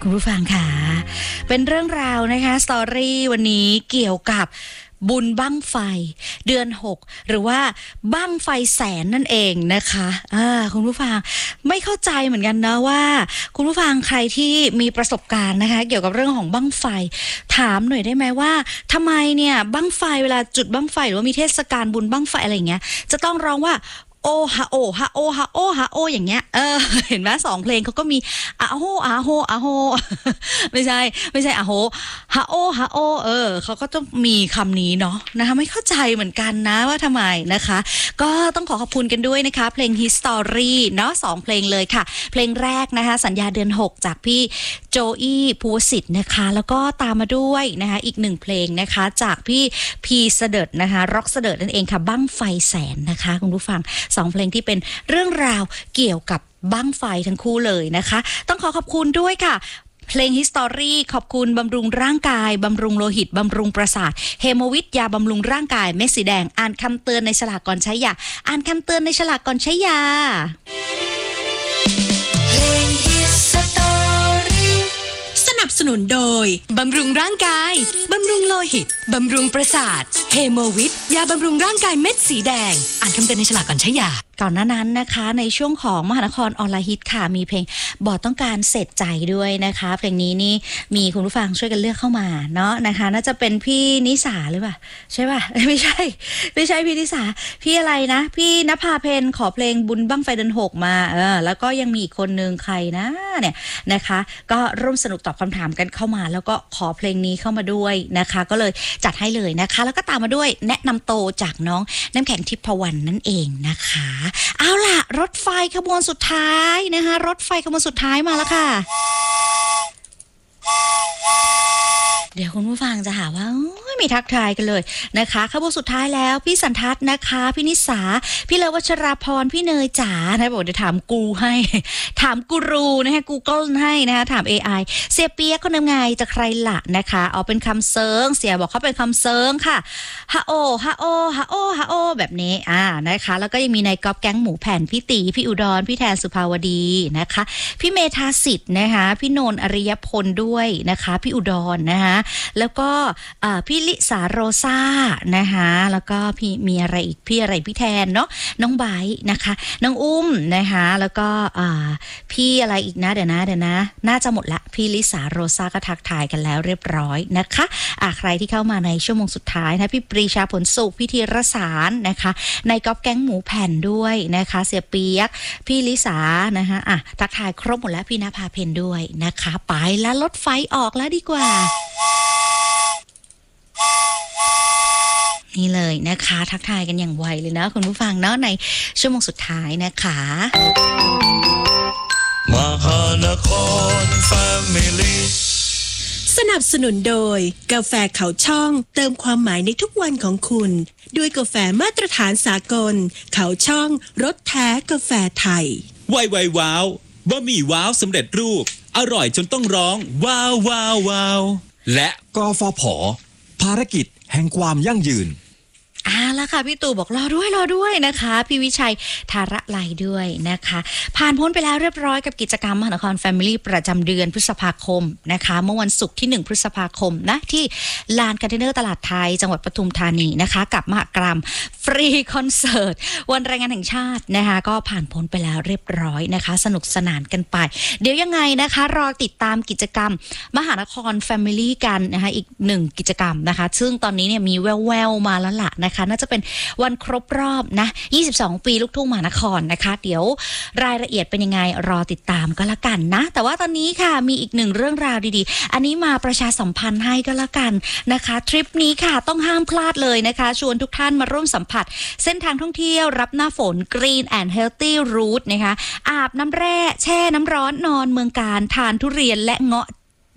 คุณผู้ฟังค่ะเป็นเรื่องราวนะคะสตอรี่วันนี้เกี่ยวกับบุญบั้งไฟเดือน6หรือว่าบั้งไฟแสนนั่นเองนะคะคุณผู้ฟังไม่เข้าใจเหมือนกันนะว่าคุณผู้ฟังใครที่มีประสบการณ์นะคะเกี่ยวกับเรื่องของบั้งไฟถามหน่อยได้ไหมว่าทำไมเนี่ยบั้งไฟเวลาจุดบั้งไฟหรือว่ามีเทศกาลบุญบั้งไฟอะไรอย่างเงี้ยจะต้องร้องว่าโอฮาโอฮาโอฮาโอฮาโออย่างเงี้ยเห็นไหม2เพลงเขาก็มีอะโฮอะโฮอะโฮไม่ใช่อะโฮฮาโอฮาโอเขาก็ต้องมีคำนี้เนาะนะคะไม่เข้าใจเหมือนกันนะว่าทำไมนะคะก็ต้องขอบคุณกันด้วยนะคะเพลง History เนาะ2เพลงเลยค่ะเพลงแรกนะคะสัญญาเดือน6จากพี่โจอี้ภูวสิทธิ์นะคะแล้วก็ตามมาด้วยนะคะอีก1เพลงนะคะจากพี่พีเสดิร์ดนะคะร็อกเสดิร์ดนั่นเองค่ะบั้งไฟแสนนะคะคุณผู้ฟัง2เพลงที่เป็นเรื่องราวเกี่ยวกับบั้งไฟทั้งคู่เลยนะคะต้องขอบคุณด้วยค่ะเพลง History ขอบคุณบำรุงร่างกายบำรุงโลหิตบำรุงประสาทเฮโมวิทยาบำรุงร่างกายเม็ดสีแดงอ่านคำเตือนในฉลากก่อนใช้ยาอ่านคำเตือนในฉลากก่อนใช้ยาเพลง History สนับสนุนโดยบำรุงร่างกายบำรุงโลหิตบำรุงประสาทเฮโมวิทยาบำรุงร่างกายเม็ดสีแดงอ่านคำเตือนในฉลากก่อนใช้ยาก่อนหน้านั้นนะคะในช่วงของมหานครออนไลน์ฮิตค่ะมีเพลงบอกต้องการเสร็จใจด้วยนะคะเพลงนี้นี่มีคุณผู้ฟังช่วยกันเลือกเข้ามาเนาะนะคะน่าจะเป็นพี่นิสาหรือเปล่าใช่ป่ะไม่ใช่พี่นิสาพี่อะไรนะพี่ณภาเพนขอเพลงบุญบั้งไฟเดือน6มาแล้วก็ยังมีอีกคนนึงใครนะเนี่ยนะคะก็ร่วมสนุกตอบคำถามกันเข้ามาแล้วก็ขอเพลงนี้เข้ามาด้วยนะคะก็เลยจัดให้เลยนะคะแล้วก็ตามมาด้วยแนะนำโตจากน้องน้ำแข็งทิพวรรณนั่นเองนะคะเอาล่ะรถไฟขบวนสุดท้ายนะคะรถไฟขบวนสุดท้ายมาแล้วค่ะเดี๋ยวคุณผู้ฟังจะหาว่าไม่ทักทายกันเลยนะคะขบวนสุดท้ายแล้วพี่สันทัศน์นะคะพี่นิสาพี่เลววัชราพรพี่เนยจ๋านะบอกเดี๋ยวถามกูให้ถามกูรูนะคะ Google ให้นะคะถาม AI เสียเปียกคนยังไงจะใครละนะคะเอาเป็นคำเซิงเสียบอกเขาเป็นคำเซิงค่ะฮาโอฮาโอฮาโอฮาโอแบบนี้นะคะแล้วก็ยังมีในก๊อฟแก๊งหมูแผ่นพี่ตีพี่อุดรพี่แทนสุภาวดีนะคะพี่เมธาสิทธิ์นะคะพี่โนนอริยพลด้วยนะคะพี่อุดรนะคะแล้วก็พี่ลิสาโรซ่านะคะแล้วก็พี่มีอะไรอีกพี่แทนเนาะน้องไบร์นะคะน้องอุ้มนะคะแล้วก็พี่อะไรอีกนะเดี๋ยวนะน่าจะหมดละพี่ลิสาโรซ่าก็ทักทายกันแล้วเรียบร้อยนะคะใครที่เข้ามาในชั่วโมงสุดท้ายนะพี่ปรีชาผลสุขพี่ธีรสารนะคะในก๊อฟแก๊งหมูแผ่นด้วยนะคะเสียเปียกพี่ลิสานะคะทักทายครบหมดแล้วพี่ณภาเพนด้วยนะคะไปแล้วรถไฟออกแล้วดีกว่านี่เลยนะคะทักทายกันอย่างไวเลยนะคุณผู้ฟังเนาะในชั่วโมงสุดท้ายนะคะมหานครแฟมิลี่สนับสนุนโดยกาแฟเขาช่องเติมความหมายในทุกวันของคุณด้วยกาแฟมาตรฐานสากลเขาช่องรสแท้กาแฟไทยไวว้าวบะหมี่ว้าวสำเร็จรูปอร่อยจนต้องร้องว้าวว้าวว้าวและกฟผ.ภารกิจแห่งความยั่งยืนแล้วค่ะพี่ตู่บอกรอด้วยนะคะพี่วิชัยธาระไลด้วยนะคะผ่านพ้นไปแล้วเรียบร้อยกับกิจกรรมมหานคร Family ประจำเดือนพฤษภาคมนะคะเมื่อวันศุกร์ที่1พฤษภาคมนะที่ลานคอนเทนเนอร์ตลาดไทยจังหวัดปทุมธานีนะคะกับมหกรรมฟรีคอนเสิร์ตวันแรงงานแห่งชาตินะคะก็ผ่านพ้นไปแล้วเรียบร้อยนะคะสนุกสนานกันไปเดี๋ยวยังไงนะคะรอติดตามกิจกรรมมหานคร Family กันนะคะอีก1กิจกรรมนะคะซึ่งตอนนี้เนี่ยมีแววๆมาแล้วล่ะนะคะน่าจะเป็นวันครบรอบนะ22ปีลูกทุ่งมหานครนะคะเดี๋ยวรายละเอียดเป็นยังไงรอติดตามก็แล้วกันนะแต่ว่าตอนนี้ค่ะมีอีก1เรื่องราวดีๆอันนี้มาประชาสัมพันธ์ให้ก็แล้วกันนะคะทริปนี้ค่ะต้องห้ามพลาดเลยนะคะชวนทุกท่านมาร่วมสัมผัสเส้นทางท่องเที่ยวรับหน้าฝน Green and Healthy Route นะคะอาบน้ำแร่แช่น้ำร้อนนอนเมืองการทานทุเรียนและเงาะ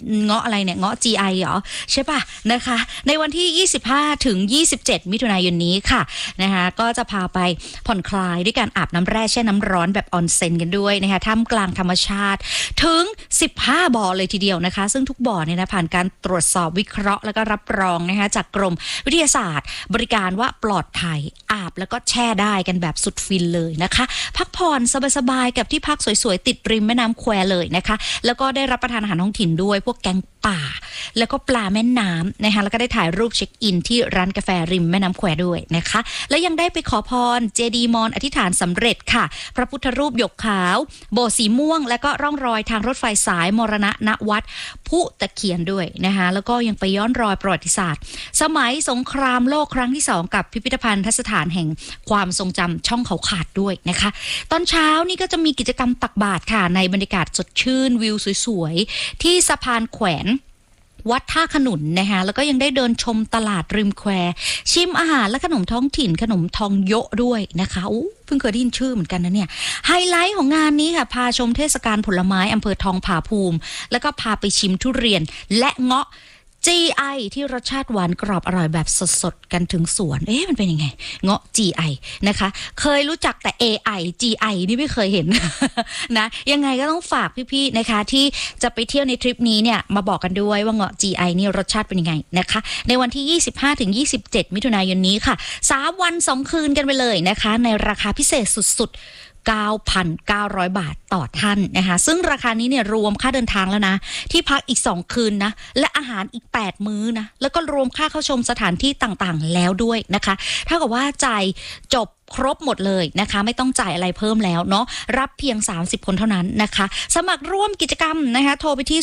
เงาะอะไรเนี่ยเงาะ GI เหรอใช่ป่ะนะคะในวันที่25ถึง27มิถุนายนนี้ค่ะนะคะก็จะพาไปผ่อนคลายด้วยการอาบน้ำแร่แช่น้ำร้อนแบบออนเซ็นกันด้วยนะคะท่ามกลางธรรมชาติถึง15บ่อเลยทีเดียวนะคะซึ่งทุกบ่อเนี่ยนะผ่านการตรวจสอบวิเคราะห์แล้วก็รับรองนะคะจากกรมวิทยาศาสตร์บริการว่าปลอดภัยอาบแล้วก็แช่ได้กันแบบสุดฟินเลยนะคะพักผ่อนสบายๆกับที่พักสวยๆติดริมแม่น้ำแควเลยนะคะแล้วก็ได้รับประทานอาหารท้องถิ่นด้วยพวกแกงป่าแล้วก็ปลาแม่น้ำนะคะแล้วก็ได้ถ่ายรูปเช็คอินที่ร้านกาแฟริมแม่น้ำแควด้วยนะคะและยังได้ไปขอพรเจดีย์มอญอธิษฐานสำเร็จค่ะพระพุทธรูปหยกขาวโบสถ์สีม่วงและก็ร่องรอยทางรถไฟสายมรณะณวัดพุตะเคียนด้วยนะคะแล้วก็ยังไปย้อนรอยประวัติศาสตร์สมัยสงครามโลกครั้งที่2กับพิพิธภัณฑสถานแห่งความทรงจำช่องเขาขาดด้วยนะคะตอนเช้านี่ก็จะมีกิจกรรมตักบาตรค่ะในบรรยากาศสดชื่นวิวสวยๆที่สะพานแขวนวัดท่าขนุนนะคะแล้วก็ยังได้เดินชมตลาดริมแควชิมอาหารและขนมท้องถิ่นขนมทองโยะด้วยนะคะเพิ่งเคยได้ยินชื่อเหมือนกันนะเนี่ยไฮไลท์ของงานนี้ค่ะพาชมเทศกาลผลไม้อำเภอทองผาภูมิแล้วก็พาไปชิมทุเรียนและเงาะ GI ที่รสชาติหวานกรอบอร่อยแบบสดๆกันถึงสวนมันเป็นยังไงเงาะ GI นะคะเคยรู้จักแต่ AI GI นี่ไม่เคยเห็น นะยังไงก็ต้องฝากพี่ๆนะคะที่จะไปเที่ยวในทริปนี้เนี่ยมาบอกกันด้วยว่าเงาะ GI นี่รสชาติเป็นยังไงนะคะในวันที่25ถึง27มิถุนายนนี้ค่ะ3วัน2คืนกันไปเลยนะคะในราคาพิเศษสุดๆ9,900 บาทต่อท่านนะคะซึ่งราคานี้เนี่ยรวมค่าเดินทางแล้วนะที่พักอีก2คืนนะและอาหารอีก8มื้อนะแล้วก็รวมค่าเข้าชมสถานที่ต่างๆแล้วด้วยนะคะเท่ากับว่าจ่ายจบครบหมดเลยนะคะไม่ต้องจ่ายอะไรเพิ่มแล้วเนาะรับเพียง30คนเท่านั้นนะคะสมัครร่วมกิจกรรมนะคะโทรไปที่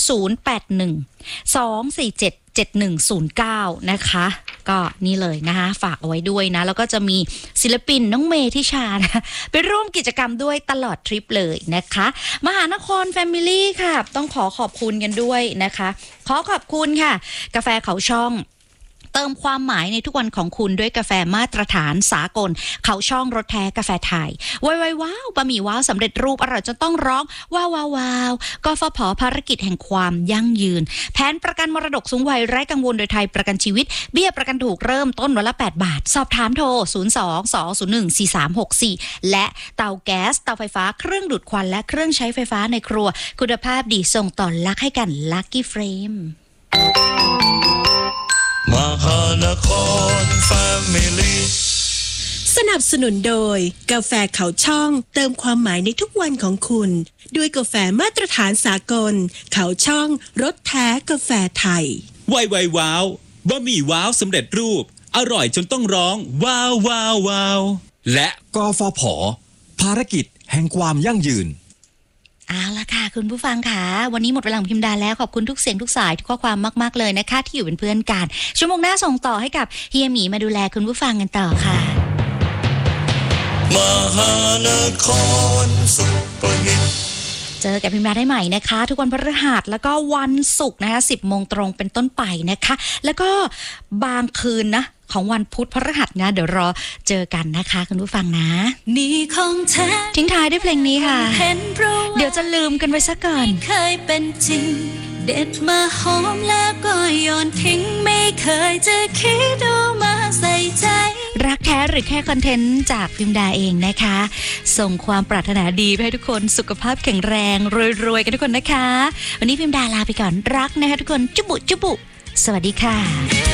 081-247-7109นะคะก็นี่เลยนะคะฝากเอาไว้ด้วยนะแล้วก็จะมีศิลปินน้องเมธิชานะไปร่วมกิจกรรมด้วยตลอดทริปเลยนะคะมหานครแฟมิลี่ค่ะต้องขอบคุณกันด้วยนะคะขอบคุณค่ะกาแฟเขาช่องเติมความหมายในทุกวันของคุณด้วยกาแฟมาตรฐานสากลเขาช่องรสแท้กาแฟไทยว้าวบะหมี่ว้าวสำเร็จรูปอร่อยจนต้องร้องว้าวกฟผ.ภารกิจแห่งความยั่งยืนแผนประกันมรดกสูงวัยไร้กังวลโดยไทยประกันชีวิตเบี้ยประกันถูกเริ่มต้นวันละ8 บาทสอบถามโทร02-201-4364และเตาแก๊สเตาไฟฟ้าเครื่องดูดควันและเครื่องใช้ไฟฟ้าในครัวคุณภาพดีส่งต่อรักให้กัน Lucky Frame มหานครแฟมิลี่สนับสนุนโดยกาแฟเขาช่องเติมความหมายในทุกวันของคุณด้วยกาแฟมาตรฐานสากลเขาช่องรสแท้กาแฟไทยว้าวบะหมี่ว้าวสำเร็จรูปอร่อยจนต้องร้องว้าวและกฟผ.ภารกิจแห่งความยั่งยืนเอาละค่ะคุณผู้ฟังค่ะวันนี้หมดเวลาของพิมพ์ดาแล้วขอบคุณทุกเสียงทุกสายทุกข้อความมากๆเลยนะคะที่อยู่เป็นเพื่อนกันชั่วโมงหน้าส่งต่อให้กับเฮียหมีมาดูแลคุณผู้ฟังกันต่อค่ะมหานครซุปเปอร์ฮิตเจอกับพิมพ์ดาได้ใหม่นะคะทุกวันพฤหัสแล้วก็วันศุกร์นะคะ 10 โมงตรงเป็นต้นไปนะคะแล้วก็บางคืนนะของวันพุธพฤหัสนะเดี๋ยวรอเจอกันนะคะคุณผู้ฟังนะนี่ของแท้ทิ้งท้ายด้วยเพลงนี้ค่ะเดี๋ยวจะลืมกันไว้ซะก่อนเคยเป็นจริงเด็ดมาหอมแล้วก็โยนทิ้งไม่เคยจะคิดเอามาใส่ใจรักแท้หรือแค่คอนเทนต์จากพิมดาเองนะคะส่งความปรารถนาดีไปให้ทุกคนสุขภาพแข็งแรงรวยๆกันทุกคนนะคะวันนี้พิมดาลาไปก่อนรักนะคะทุกคนจุบุสวัสดีค่ะ